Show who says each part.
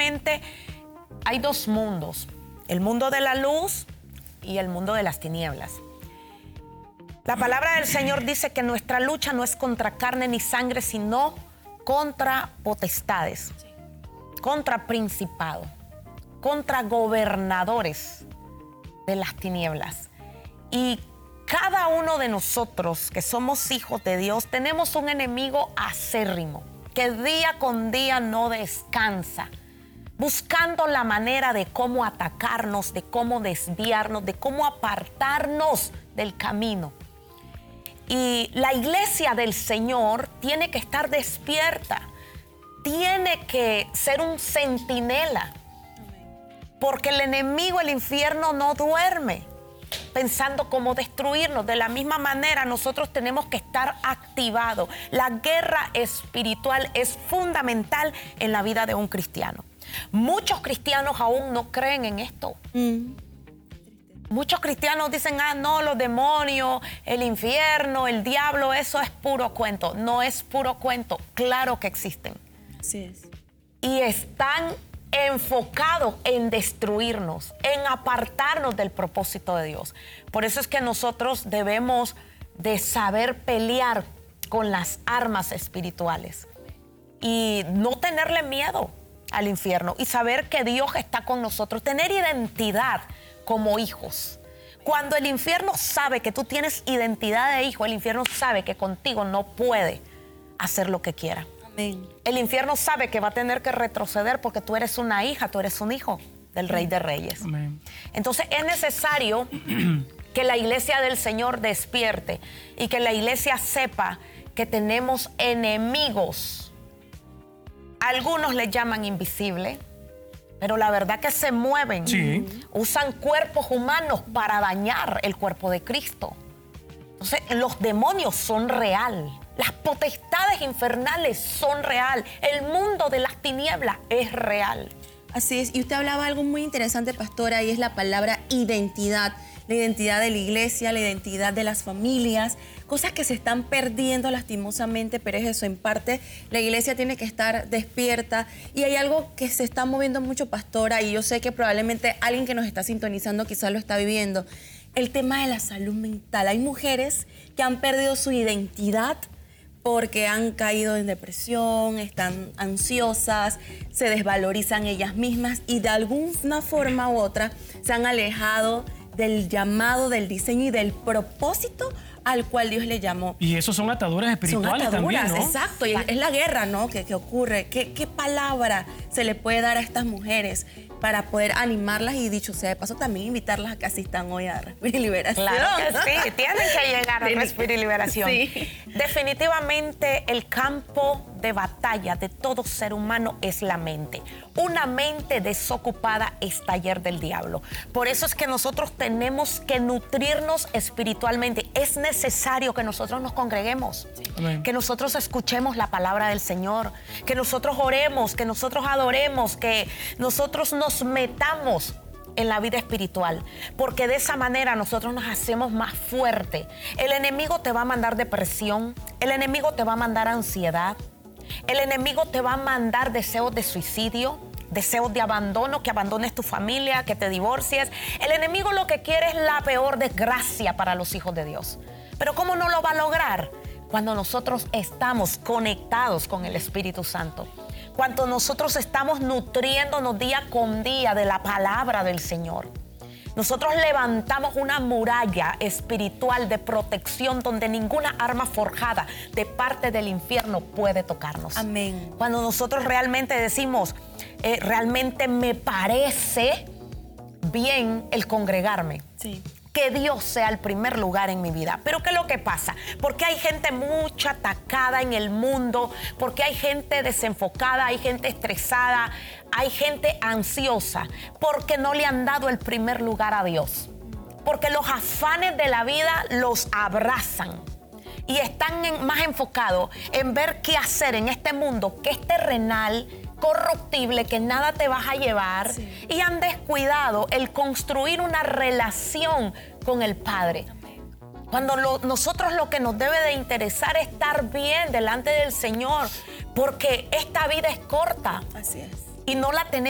Speaker 1: definitivamente hay dos mundos, el mundo de la luz y el mundo de las tinieblas. La palabra del Señor dice que nuestra lucha no es contra carne ni sangre, sino contra potestades, contra principados, contra gobernadores de las tinieblas. Y cada uno de nosotros que somos hijos de Dios tenemos un enemigo acérrimo que día con día no descansa, buscando la manera de cómo atacarnos, de cómo desviarnos, de cómo apartarnos del camino. Y la iglesia del Señor tiene que estar despierta, tiene que ser un centinela, porque el enemigo, el infierno, no duerme pensando cómo destruirnos. De la misma manera, nosotros tenemos que estar activados. La guerra espiritual es fundamental en la vida de un cristiano. Muchos cristianos aún no creen en esto. Muchos cristianos dicen, no, los demonios, el infierno, el diablo, eso es puro cuento. No es puro cuento, claro que existen.
Speaker 2: Así es.
Speaker 1: Y están enfocados en destruirnos, en apartarnos del propósito de Dios. Por eso es que nosotros debemos de saber pelear con las armas espirituales y no tenerle miedo al infierno y saber que Dios está con nosotros, tener identidad como hijos. Cuando el infierno sabe que tú tienes identidad de hijo, el infierno sabe que contigo no puede hacer lo que quiera.
Speaker 2: Amén.
Speaker 1: El infierno sabe que va a tener que retroceder porque tú eres una hija, tú eres un hijo del Rey de Reyes.
Speaker 3: Amén.
Speaker 1: Entonces es necesario que la iglesia del Señor despierte y que la iglesia sepa que tenemos enemigos. Algunos les llaman invisibles, pero la verdad que se mueven.
Speaker 3: Sí.
Speaker 1: Usan cuerpos humanos para dañar el cuerpo de Cristo. Entonces, los demonios son real. Las potestades infernales son real. El mundo de las tinieblas es real.
Speaker 2: Así es. Y usted hablaba algo muy interesante, pastora, y es la palabra identidad. La identidad de la iglesia, la identidad de las familias, cosas que se están perdiendo lastimosamente, pero es eso, en parte la iglesia tiene que estar despierta. Y hay algo que se está moviendo mucho, pastora, y yo sé que probablemente alguien que nos está sintonizando quizás lo está viviendo. El tema de la salud mental. Hay mujeres que han perdido su identidad porque han caído en depresión, están ansiosas, se desvalorizan ellas mismas y de alguna forma u otra se han alejado del llamado, del diseño y del propósito al cual Dios le llamó.
Speaker 3: Y esos son ataduras espirituales también, ¿no?
Speaker 2: Exacto, y es la guerra, ¿no? que ocurre. ¿Qué palabra se le puede dar a estas mujeres para poder animarlas y, dicho sea de paso, también invitarlas a que asistan hoy a Respiro y Liberación?
Speaker 1: Claro que sí, tienen que llegar a Respiro y Liberación.
Speaker 2: Sí.
Speaker 1: Definitivamente el campo de batalla de todo ser humano es la mente. Una mente desocupada es taller del diablo. Por eso es que nosotros tenemos que nutrirnos espiritualmente. Es necesario que nosotros nos congreguemos,
Speaker 3: Amén.
Speaker 1: que nosotros escuchemos la palabra del Señor, que nosotros oremos, que nosotros adoremos, que nosotros nos metamos en la vida espiritual, porque de esa manera nosotros nos hacemos más fuertes. El enemigo te va a mandar depresión, el enemigo te va a mandar ansiedad, el enemigo te va a mandar deseos de suicidio, deseos de abandono, que abandones tu familia, que te divorcies. El enemigo lo que quiere es la peor desgracia para los hijos de Dios. Pero ¿cómo no lo va a lograr? Cuando nosotros estamos conectados con el Espíritu Santo. Cuando nosotros estamos nutriéndonos día con día de la palabra del Señor. Nosotros levantamos una muralla espiritual de protección donde ninguna arma forjada de parte del infierno puede tocarnos.
Speaker 2: Amén.
Speaker 1: Cuando nosotros realmente decimos, realmente me parece bien el congregarme.
Speaker 2: Sí.
Speaker 1: Que Dios sea el primer lugar en mi vida. Pero ¿qué es lo que pasa? Porque hay gente mucho atacada en el mundo, porque hay gente desenfocada, hay gente estresada, hay gente ansiosa, porque no le han dado el primer lugar a Dios. Porque los afanes de la vida los abrazan y están más enfocados en ver qué hacer en este mundo que es terrenal, corruptible, que nada te vas a llevar, sí. Y han descuidado el construir una relación con el Padre. Cuando nosotros lo que nos debe de interesar es estar bien delante del Señor, porque esta vida es corta.
Speaker 2: Así es.
Speaker 1: Y no la tenemos